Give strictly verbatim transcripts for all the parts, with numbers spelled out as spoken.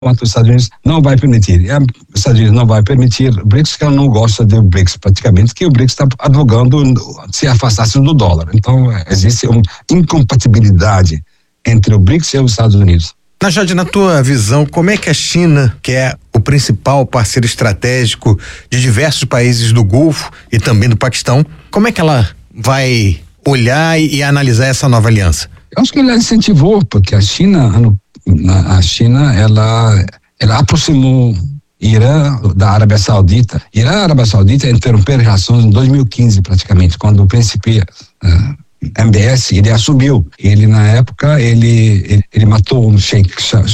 Enquanto os Estados Unidos não vai permitir. E os Estados Unidos não vai permitir o BRICS, que ela não gosta do BRICS praticamente, que o BRICS está advogando se afastasse do dólar. Então, existe uma incompatibilidade entre o BRICS e os Estados Unidos. Najad, na tua visão, como é que a China, que é o principal parceiro estratégico de diversos países do Golfo e também do Paquistão, como é que ela vai olhar e, e analisar essa nova aliança? Eu acho que ela incentivou, porque a China, a China, ela, ela aproximou Irã da Arábia Saudita. Irã e a Arábia Saudita interromperam relações em dois mil e quinze, praticamente, quando o príncipe uh, M B S, ele assumiu. Ele, na época, ele, ele, ele matou um sheik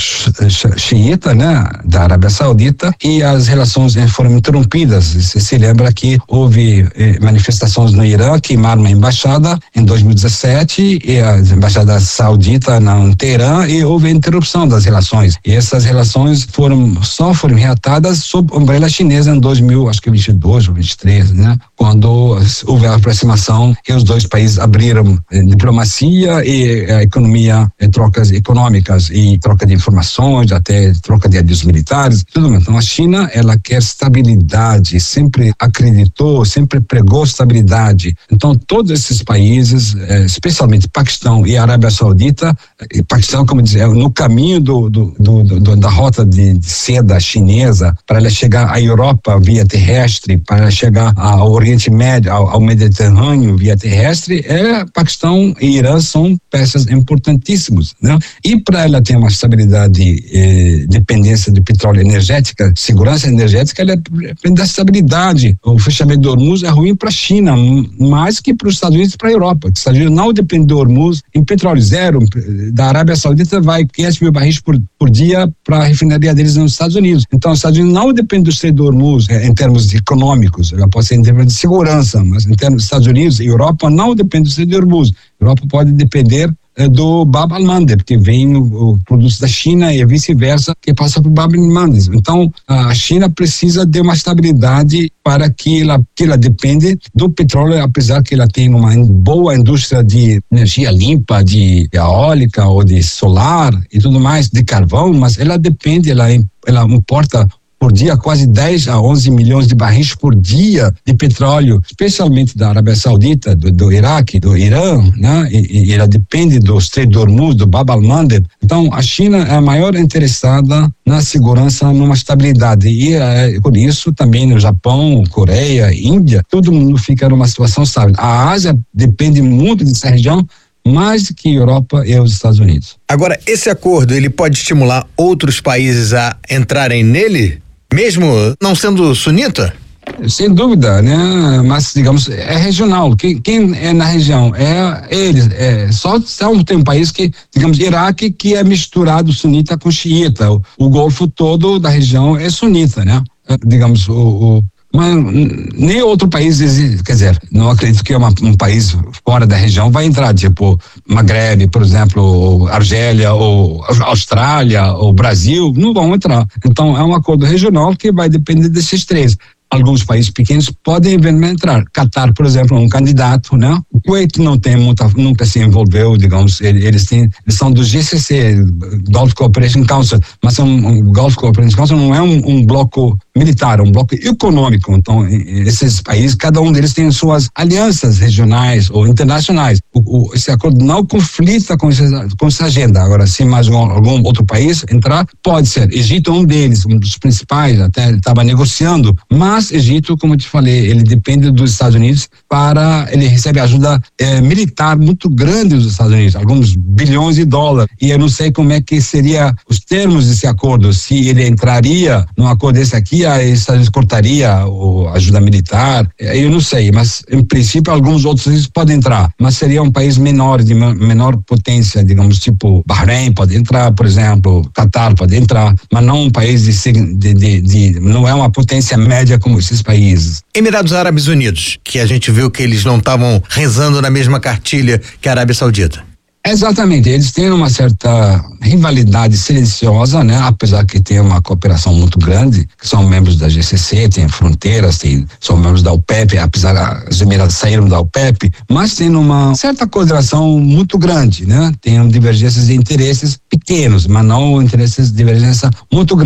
xiita, né, da Arábia Saudita, e as relações foram interrompidas. Você se lembra que houve eh, manifestações no Irã, queimaram uma embaixada em dois mil e dezessete, e a embaixada saudita na Teherã, e houve interrupção das relações. E essas relações foram, só foram reatadas sob umbrella chinesa em dois mil, acho que vinte e dois ou vinte e três, né, quando houve a aproximação e os dois países abriram diplomacia e a economia, e trocas econômicas e troca de informações, até troca de adios militares, tudo mais. Então a China, ela quer estabilidade, sempre acreditou, sempre pregou estabilidade. Então todos esses países, especialmente Paquistão e Arábia Saudita, e Paquistão, como dizer, no caminho do, do, do, do da rota de, de seda chinesa, para ela chegar à Europa via terrestre, para ela chegar ao Oriente Médio, ao, ao Mediterrâneo via terrestre, é Paquistão e Irã são peças importantíssimas, né? E para ela ter uma estabilidade, eh, dependência de petróleo energética, segurança energética, ela depende da estabilidade. O fechamento do Hormuz é ruim para a China, mais que para os Estados Unidos e para a Europa. Os Estados Unidos não dependem do Hormuz em petróleo zero. Da Arábia Saudita vai quinhentos mil barris por, por dia para a refinaria deles nos Estados Unidos. Então, os Estados Unidos não dependem do Estreito do Hormuz eh, em termos econômicos, ela pode ser em termos de segurança, mas em termos dos Estados Unidos e Europa não depende do Estreito do Hormuz. A Europa pode depender eh, do Bab al-Mandeb, que vem o, o produto da China e vice-versa, que passa por Bab al-Mandeb. Então, a China precisa de uma estabilidade para que ela, que ela depende do petróleo, apesar que ela tem uma boa indústria de energia limpa, de eólica ou de solar e tudo mais, de carvão, mas ela depende, ela, ela importa por dia quase dez a onze milhões de barris por dia de petróleo, especialmente da Arábia Saudita, do, do Iraque, do Irã, né? E, e ela depende do Estreito do Hormuz, do Bab al-Mandeb. Então, a China é a maior interessada na segurança, numa estabilidade. E é, por isso, também no Japão, Coreia, Índia, todo mundo fica numa situação estável. A Ásia depende muito dessa região, mais do que a Europa e os Estados Unidos. Agora, esse acordo, ele pode estimular outros países a entrarem nele? Mesmo não sendo sunita? Sem dúvida, né? Mas, digamos, é regional. Quem, quem é na região? É eles. É, só, só tem um país que, digamos, Iraque, que é misturado sunita com xiita. O, o Golfo todo da região é sunita, né? Digamos, o, o mas nem outro país existe, quer dizer, não acredito que uma, um país fora da região vai entrar, tipo Maghreb, por exemplo, ou Argélia, ou Austrália, ou Brasil, não vão entrar. Então é um acordo regional que vai depender desses três. Alguns países pequenos podem eventualmente entrar. Catar, por exemplo, é um candidato, né? O Kuwait não tem muita, nunca se envolveu, digamos, eles, têm, eles são do G C C, Gulf Cooperation Council, mas um, um Gulf Cooperation Council não é um, um bloco militar, é um bloco econômico. Então, esses países, cada um deles tem suas alianças regionais ou internacionais. O, o, esse acordo não conflita com essa, com essa agenda. Agora, se mais um, algum outro país entrar, pode ser. Egito é um deles, um dos principais, até estava negociando, mas Mas Egito, como eu te falei, ele depende dos Estados Unidos para, ele recebe ajuda eh, militar muito grande dos Estados Unidos, alguns bilhões de dólares, e eu não sei como é que seria os termos desse acordo, se ele entraria num acordo desse aqui, a Estados Unidos cortaria a ajuda militar, eu não sei, mas em princípio alguns outros países podem entrar, mas seria um país menor, de menor potência, digamos, tipo Bahrein pode entrar, por exemplo, Catar pode entrar, mas não um país de, de, de, de não é uma potência média como esses países. Emirados Árabes Unidos, que a gente viu que eles não estavam rezando na mesma cartilha que a Arábia Saudita. Exatamente, eles têm uma certa rivalidade silenciosa, né? Apesar que tem uma cooperação muito grande, que são membros da G C C, tem fronteiras, tem, são membros da OPEP, apesar que os Emirados saíram da OPEP, mas tem uma certa coordenação muito grande, né? Tem divergências de interesses pequenos, mas não interesses de divergência muito grande.